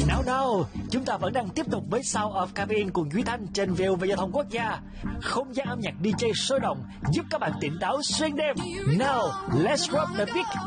Nào, chúng ta vẫn đang tiếp tục với Sound of Cabin cùng Duy Thanh trên VOV Giao thông Quốc gia. Không gian âm nhạc DJ sôi động giúp các bạn tỉnh táo xuyên đêm. Now, let's rock the beat.